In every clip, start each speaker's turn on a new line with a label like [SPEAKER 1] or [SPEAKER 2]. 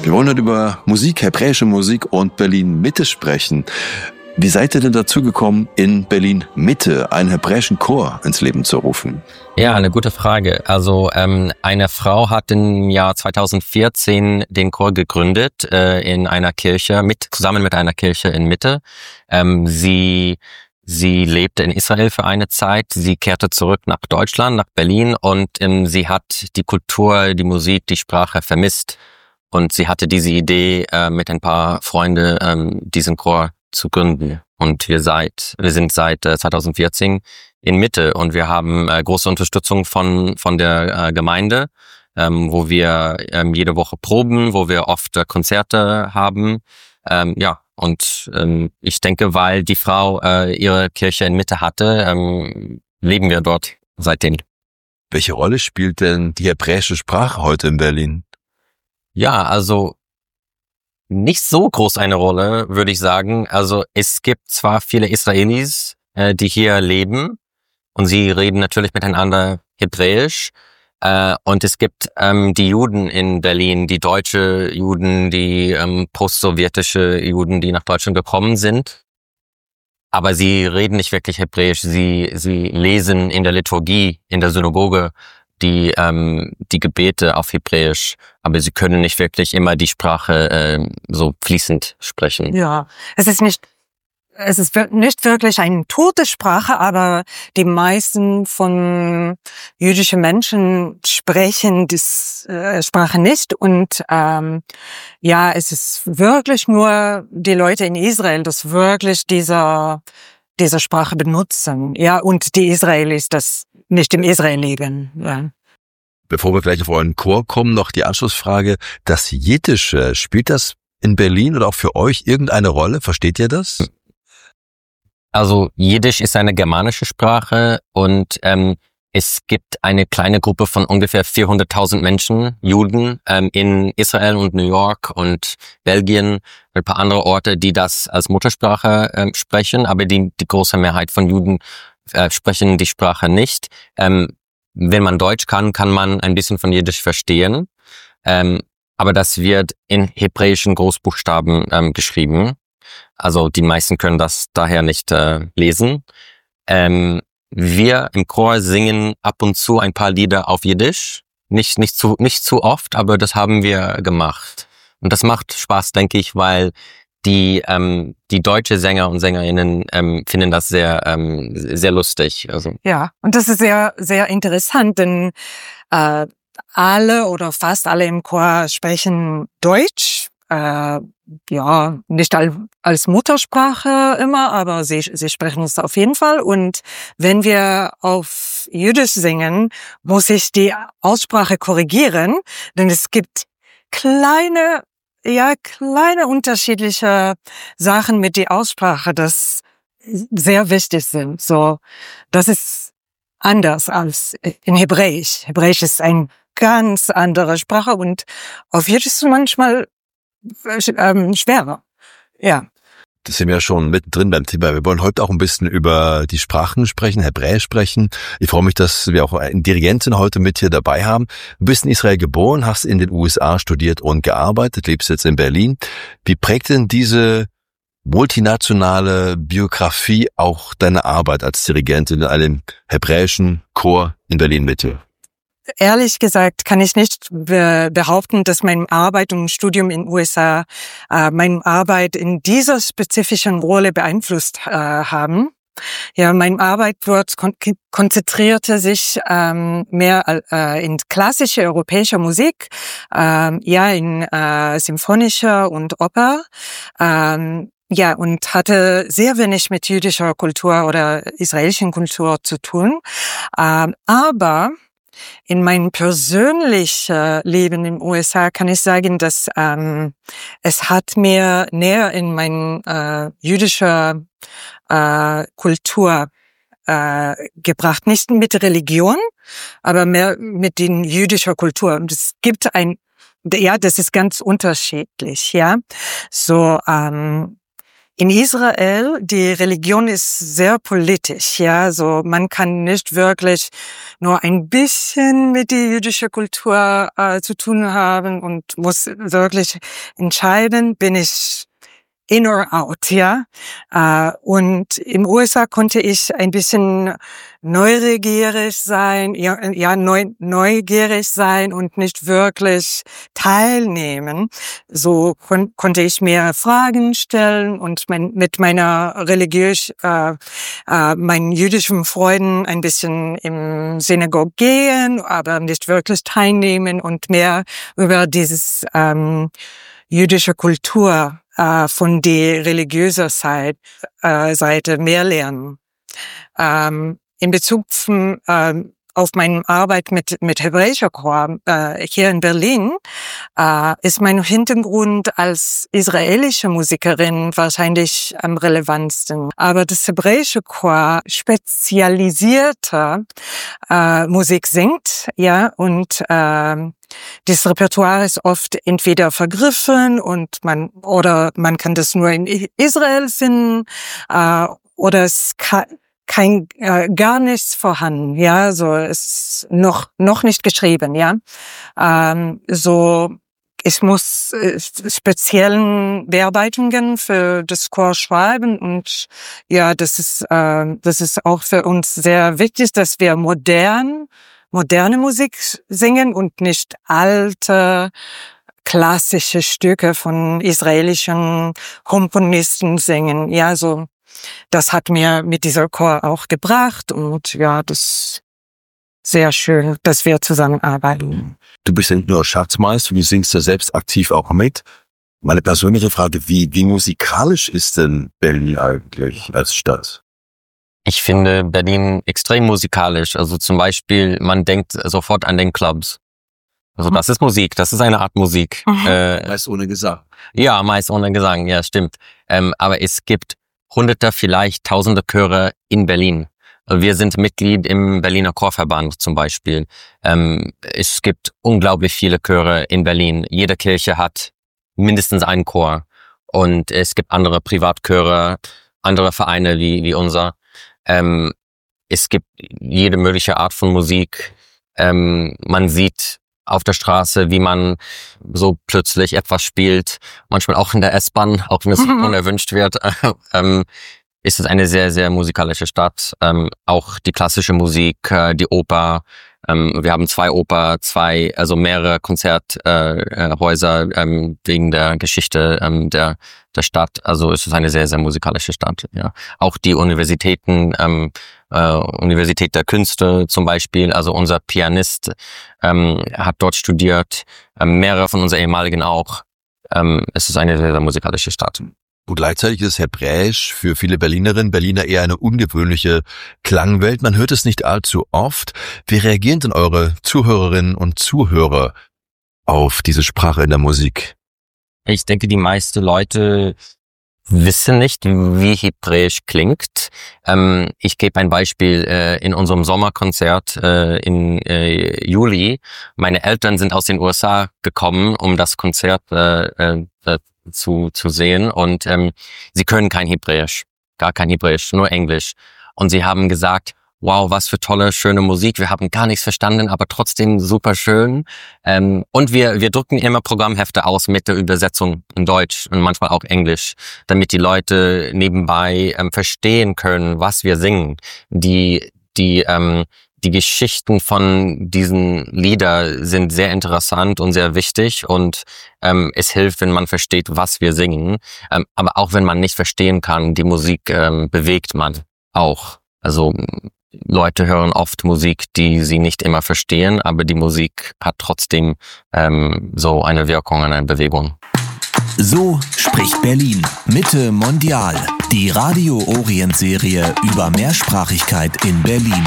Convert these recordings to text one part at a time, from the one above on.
[SPEAKER 1] Wir wollen heute über Musik, hebräische Musik und Berlin-Mitte sprechen. Wie seid ihr denn dazu gekommen, in Berlin-Mitte einen hebräischen Chor ins Leben zu rufen?
[SPEAKER 2] Ja, eine gute Frage. Also eine Frau hat im Jahr 2014 den Chor gegründet in einer Kirche, zusammen mit einer Kirche in Mitte. Sie lebte in Israel für eine Zeit. Sie kehrte zurück nach Deutschland, nach Berlin, und sie hat die Kultur, die Musik, die Sprache vermisst. Und sie hatte diese Idee, mit ein paar Freunden diesen Chor zu gründen. Und wir sind seit 2014 in Mitte, und wir haben große Unterstützung von der Gemeinde, wo wir jede Woche proben, wo wir oft Konzerte haben. Und ich denke, weil die Frau ihre Kirche in Mitte hatte, leben wir dort seitdem.
[SPEAKER 1] Welche Rolle spielt denn die hebräische Sprache heute in Berlin?
[SPEAKER 2] Ja, also nicht so groß eine Rolle, würde ich sagen. Also es gibt zwar viele Israelis, die hier leben, und sie reden natürlich miteinander Hebräisch. Und es gibt die Juden in Berlin, die deutsche Juden, die postsowjetische Juden, die nach Deutschland gekommen sind. Aber sie reden nicht wirklich Hebräisch. Sie lesen in der Liturgie, in der Synagoge, die Gebete auf Hebräisch, aber sie können nicht wirklich immer die Sprache so fließend sprechen.
[SPEAKER 3] Ja, es ist nicht wirklich eine tote Sprache, aber die meisten von jüdischen Menschen sprechen die Sprache nicht. Und es ist wirklich nur die Leute in Israel, das wirklich diese Sprache benutzen. Ja, und die Israelis, das nicht in Israel leben. Ja.
[SPEAKER 1] Bevor wir gleich auf euren Chor kommen, noch die Anschlussfrage. Das Jiddische, spielt das in Berlin oder auch für euch irgendeine Rolle? Versteht ihr das?
[SPEAKER 2] Also Jiddisch ist eine germanische Sprache, und es gibt eine kleine Gruppe von ungefähr 400.000 Menschen, Juden, in Israel und New York und Belgien, ein paar andere Orte, die das als Muttersprache sprechen, aber die große Mehrheit von Juden sprechen die Sprache nicht. Wenn man Deutsch kann man ein bisschen von Jiddisch verstehen, aber das wird in hebräischen Großbuchstaben geschrieben. Also die meisten können das daher nicht lesen. Wir im Chor singen ab und zu ein paar Lieder auf Jiddisch. Nicht zu oft, aber das haben wir gemacht. Und das macht Spaß, denke ich, weil die deutsche Sänger und Sängerinnen finden das sehr lustig. Also.
[SPEAKER 3] Ja, und das ist sehr, sehr interessant, denn alle oder fast alle im Chor sprechen Deutsch. Nicht als Muttersprache immer, aber sie sprechen es auf jeden Fall. Und wenn wir auf Jiddisch singen, muss ich die Aussprache korrigieren, denn es gibt kleine unterschiedliche Sachen mit der Aussprache, das sehr wichtig sind. So, das ist anders als in Hebräisch. Hebräisch ist eine ganz andere Sprache, und auf Jiddisch ist es manchmal schwerer. Ja.
[SPEAKER 1] Das sind wir ja schon mittendrin beim Thema. Wir wollen heute auch ein bisschen über die Sprachen sprechen, Hebräisch sprechen. Ich freue mich, dass wir auch eine Dirigentin heute mit hier dabei haben. Du bist in Israel geboren, hast in den USA studiert und gearbeitet, lebst jetzt in Berlin. Wie prägt denn diese multinationale Biografie auch deine Arbeit als Dirigentin in einem hebräischen Chor in Berlin-Mitte?
[SPEAKER 3] Ehrlich gesagt kann ich nicht behaupten, dass meine Arbeit und Studium in den USA meine Arbeit in dieser spezifischen Rolle beeinflusst haben. Ja, meine Arbeit dort konzentrierte sich mehr in klassische europäische Musik, in symphonischer und Oper. Und hatte sehr wenig mit jüdischer Kultur oder israelischen Kultur zu tun. Aber in meinem persönlichen Leben in den USA kann ich sagen, dass es hat mir näher in meine jüdische Kultur gebracht. Nicht mit Religion, aber mehr mit den jüdischer Kultur. Und es gibt das ist ganz unterschiedlich, ja. So, In Israel, die Religion ist sehr politisch, ja, so man kann nicht wirklich nur ein bisschen mit der jüdischen Kultur zu tun haben und muss wirklich entscheiden, bin ich in or out, ja. Und im USA konnte ich ein bisschen neugierig sein, neugierig sein und nicht wirklich teilnehmen. So konnte ich mehr Fragen stellen und mit meiner meinen jüdischen Freunden ein bisschen im Synagoge gehen, aber nicht wirklich teilnehmen und mehr über dieses jüdische Kultur von der religiösen Seite mehr lernen. In Bezug auf meine Arbeit mit hebräischer Chor hier in Berlin ist mein Hintergrund als israelische Musikerin wahrscheinlich am relevantesten. Aber das hebräische Chor spezialisierte Musik singt, ja, und das Repertoire ist oft entweder vergriffen und man kann das nur in Israel finden oder es gar nichts vorhanden, ja, so ist noch nicht geschrieben, ja. Ich muss speziellen Bearbeitungen für das Chor schreiben und ja, das ist auch für uns sehr wichtig, dass wir moderne Musik singen und nicht alte klassische Stücke von israelischen Komponisten singen. Ja, so das hat mir mit dieser Chor auch gebracht und ja, das ist sehr schön, dass wir zusammenarbeiten.
[SPEAKER 1] Du bist ja nicht nur Schatzmeister, du singst ja selbst aktiv auch mit. Meine persönliche Frage, wie musikalisch ist denn Berlin eigentlich als Stadt?
[SPEAKER 2] Ich finde Berlin extrem musikalisch. Also zum Beispiel, man denkt sofort an den Clubs. Also das ist Musik, das ist eine Art Musik.
[SPEAKER 1] Meist ohne Gesang.
[SPEAKER 2] Ja, meist ohne Gesang, ja, stimmt. Aber es gibt Hunderte, vielleicht Tausende Chöre in Berlin. Wir sind Mitglied im Berliner Chorverband zum Beispiel. Es gibt unglaublich viele Chöre in Berlin. Jede Kirche hat mindestens einen Chor. Und es gibt andere Privatchöre, andere Vereine wie unser. Es gibt jede mögliche Art von Musik. Man sieht auf der Straße, wie man so plötzlich etwas spielt. Manchmal auch in der S-Bahn, auch wenn es unerwünscht wird. Ist es eine sehr, sehr musikalische Stadt. Auch die klassische Musik, die Oper. Wir haben also mehrere Konzerthäuser wegen der Geschichte der Stadt. Also es ist eine sehr, sehr musikalische Stadt. Ja. Auch die Universitäten, Universität der Künste zum Beispiel. Also unser Pianist hat dort studiert, mehrere von unseren ehemaligen auch. Es ist eine sehr, sehr musikalische Stadt.
[SPEAKER 1] Und gleichzeitig ist Hebräisch für viele Berlinerinnen, Berliner eher eine ungewöhnliche Klangwelt. Man hört es nicht allzu oft. Wie reagieren denn eure Zuhörerinnen und Zuhörer auf diese Sprache in der Musik?
[SPEAKER 2] Ich denke, die meisten Leute wissen nicht, wie Hebräisch klingt. Ich gebe ein Beispiel. In unserem Sommerkonzert im Juli, meine Eltern sind aus den USA gekommen, um das Konzert zu sehen, und sie können kein Hebräisch, gar kein Hebräisch, nur Englisch. Und sie haben gesagt, wow, was für tolle, schöne Musik. Wir haben gar nichts verstanden, aber trotzdem super schön. Und wir drucken immer Programmhefte aus mit der Übersetzung in Deutsch und manchmal auch Englisch, damit die Leute nebenbei verstehen können, was wir singen. Die Geschichten von diesen Lieder sind sehr interessant und sehr wichtig, und es hilft, wenn man versteht, was wir singen. Aber auch wenn man nicht verstehen kann, die Musik bewegt man auch. Also Leute hören oft Musik, die sie nicht immer verstehen, aber die Musik hat trotzdem so eine Wirkung, eine Bewegung.
[SPEAKER 4] So spricht Berlin. Mitte Mondial. Die Radio Orient Serie über Mehrsprachigkeit in Berlin.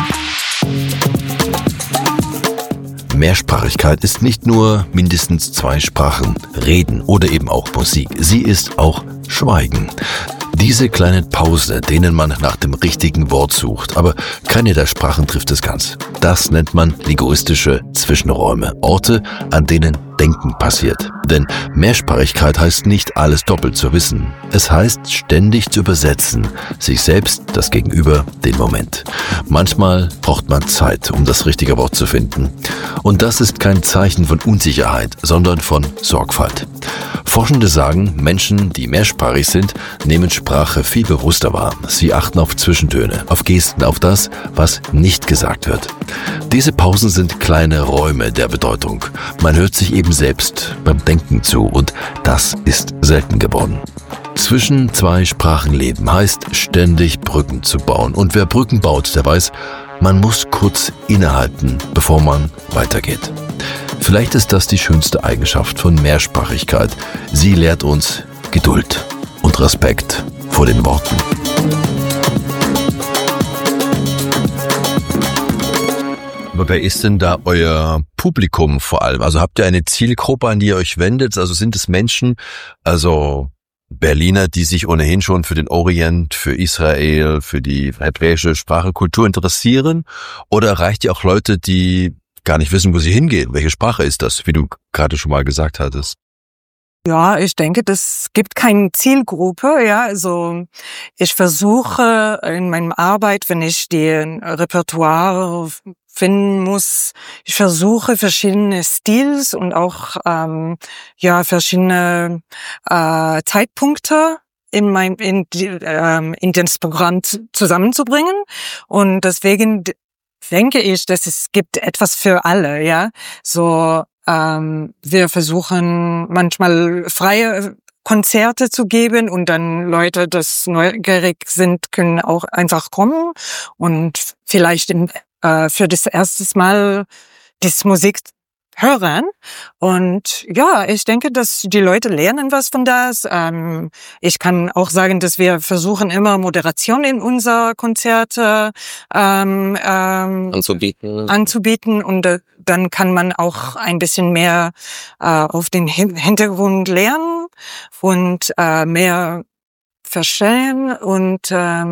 [SPEAKER 1] Mehrsprachigkeit ist nicht nur mindestens 2 Sprachen, Reden oder eben auch Musik. Sie ist auch Schweigen. Diese kleinen Pausen, denen man nach dem richtigen Wort sucht, aber keine der Sprachen trifft es ganz. Das nennt man linguistische Zwischenräume, Orte, an denen Denken passiert. Denn Mehrsprachigkeit heißt nicht alles doppelt zu wissen. Es heißt ständig zu übersetzen, sich selbst, das Gegenüber, den Moment. Manchmal braucht man Zeit, um das richtige Wort zu finden. Und das ist kein Zeichen von Unsicherheit, sondern von Sorgfalt. Forschende sagen, Menschen, die mehrsprachig sind, nehmen Sprache viel bewusster wahr. Sie achten auf Zwischentöne, auf Gesten, auf das, was nicht gesagt wird. Diese Pausen sind kleine Räume der Bedeutung. Man hört sich eben selbst beim Denken zu und das ist selten geworden. Zwischen zwei Sprachen leben heißt ständig Brücken zu bauen. Und wer Brücken baut, der weiß, man muss kurz innehalten, bevor man weitergeht. Vielleicht ist das die schönste Eigenschaft von Mehrsprachigkeit. Sie lehrt uns Geduld und Respekt vor den Worten. Aber wer ist denn da euer Publikum vor allem? Also habt ihr eine Zielgruppe, an die ihr euch wendet? Also sind es Menschen, also Berliner, die sich ohnehin schon für den Orient, für Israel, für die hebräische Sprache, Kultur interessieren? Oder erreicht ihr auch Leute, die gar nicht wissen, wo sie hingehen? Welche Sprache ist das, wie du gerade schon mal gesagt hattest?
[SPEAKER 3] Ja, ich denke, das gibt keine Zielgruppe, ja. Also ich versuche in meiner Arbeit, wenn ich die Repertoire finden muss, ich versuche verschiedene Stils und auch verschiedene Zeitpunkte in das Programm zusammenzubringen. Und deswegen denke ich, dass es gibt etwas für alle, ja. So wir versuchen manchmal freie Konzerte zu geben und dann Leute, das neugierig sind, können auch einfach kommen und vielleicht für das erste Mal diese Musik hören. Und ja, ich denke, dass die Leute lernen was von das. Ich kann auch sagen, dass wir versuchen immer Moderation in unser Konzerte anzubieten und dann kann man auch ein bisschen mehr auf den Hintergrund lernen und mehr verstehen und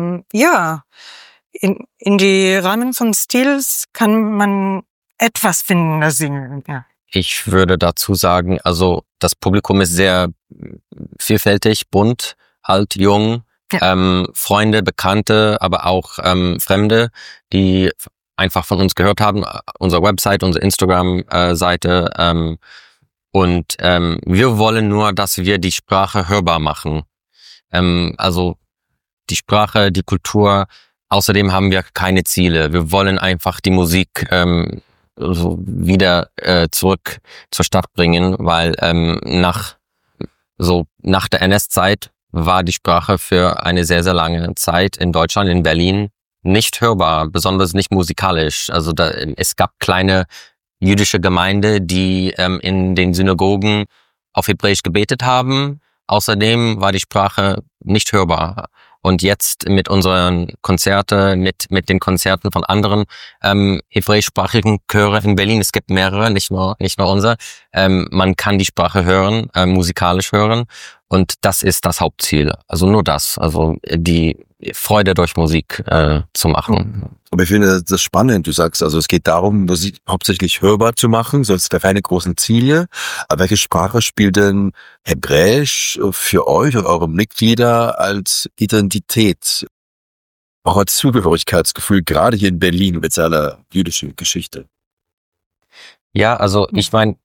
[SPEAKER 3] in die Rahmen von Stils kann man etwas finden, das singen. Ja.
[SPEAKER 2] Ich würde dazu sagen, also das Publikum ist sehr vielfältig, bunt, alt, jung, Freunde, Bekannte, aber auch Fremde, die einfach von uns gehört haben, unsere Website, unsere Instagram-Seite. Und wir wollen nur, dass wir die Sprache hörbar machen. Also die Sprache, die Kultur. Außerdem haben wir keine Ziele. Wir wollen einfach die Musik so wieder zurück zur Stadt bringen, weil nach der NS-Zeit war die Sprache für eine sehr, sehr lange Zeit in Deutschland, in Berlin, nicht hörbar, besonders nicht musikalisch. Also es gab kleine jüdische Gemeinde, die in den Synagogen auf Hebräisch gebetet haben. Außerdem war die Sprache nicht hörbar. Und jetzt mit unseren Konzerten, mit den Konzerten von anderen hebräischsprachigen Chöre in Berlin, es gibt mehrere, nicht nur unser, man kann die Sprache hören, musikalisch hören und das ist das Hauptziel. Also nur das, also die Freude durch Musik zu machen.
[SPEAKER 1] Aber ich finde das spannend. Du sagst, also es geht darum, Musik hauptsächlich hörbar zu machen, sonst keine großen Ziele. Aber welche Sprache spielt denn Hebräisch für euch und eure Mitglieder als Identität, auch als Zugehörigkeitsgefühl, gerade hier in Berlin mit seiner jüdischen Geschichte?
[SPEAKER 2] Ja, also ich meine,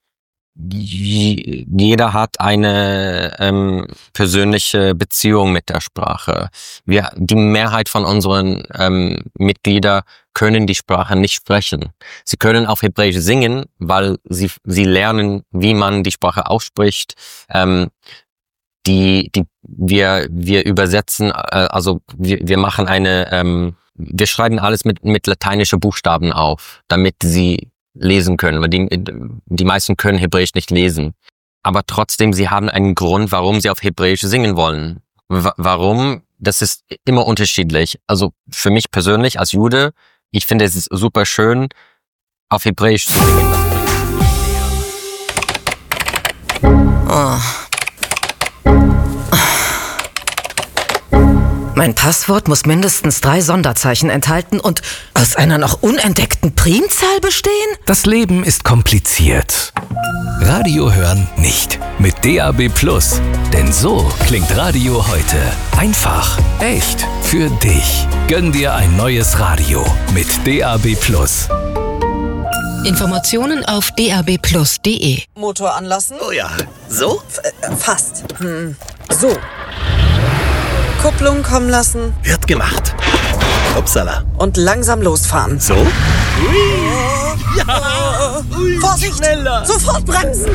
[SPEAKER 2] jeder hat eine persönliche Beziehung mit der Sprache. Die Mehrheit von unseren Mitgliedern können die Sprache nicht sprechen. Sie können auf Hebräisch singen, weil sie lernen, wie man die Sprache ausspricht. Wir übersetzen, also wir machen wir schreiben alles mit lateinischen Buchstaben auf, damit sie lesen können, weil die meisten können Hebräisch nicht lesen. Aber trotzdem, sie haben einen Grund, warum sie auf Hebräisch singen wollen. Warum? Das ist immer unterschiedlich. Also für mich persönlich als Jude, ich finde es ist super schön, auf Hebräisch zu singen.
[SPEAKER 5] Mein Passwort muss mindestens 3 Sonderzeichen enthalten und aus einer noch unentdeckten Primzahl bestehen?
[SPEAKER 4] Das Leben ist kompliziert. Radio hören nicht. Mit DAB+. Denn so klingt Radio heute. Einfach, echt, für dich. Gönn dir ein neues Radio mit DAB+.
[SPEAKER 5] Informationen auf dabplus.de.
[SPEAKER 6] Motor anlassen.
[SPEAKER 7] Oh ja, so?
[SPEAKER 6] Fast. So. Kupplung kommen lassen.
[SPEAKER 7] Wird gemacht. Upsala.
[SPEAKER 6] Und langsam losfahren.
[SPEAKER 7] So? Ui. Ja. Ui.
[SPEAKER 6] Vorsicht!
[SPEAKER 7] Schneller.
[SPEAKER 6] Sofort bremsen!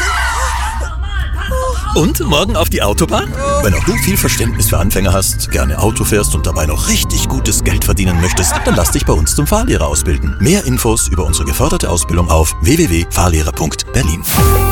[SPEAKER 7] Und morgen auf die Autobahn? Wenn auch du viel Verständnis für Anfänger hast, gerne Auto fährst und dabei noch richtig gutes Geld verdienen möchtest, dann lass dich bei uns zum Fahrlehrer ausbilden. Mehr Infos über unsere geförderte Ausbildung auf www.fahrlehrer.berlin.